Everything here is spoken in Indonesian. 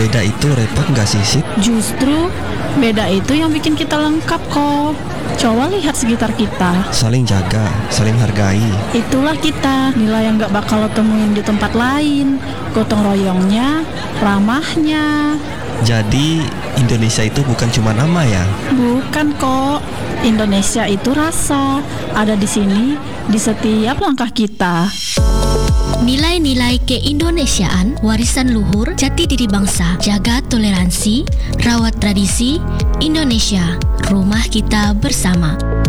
beda itu repot nggak sih, Sip? Justru beda itu yang bikin kita lengkap kok. Coba lihat sekitar kita. Saling jaga, saling hargai. Itulah kita, nilai yang gak bakal lo temuin di tempat lain. Gotong royongnya, ramahnya. Jadi Indonesia itu bukan cuma nama ya? Bukan kok, Indonesia itu rasa. Ada di sini, di setiap langkah kita. Nilai-nilai keindonesiaan, warisan luhur, jati diri bangsa, jaga toleransi, rawat tradisi, Indonesia, rumah kita bersama.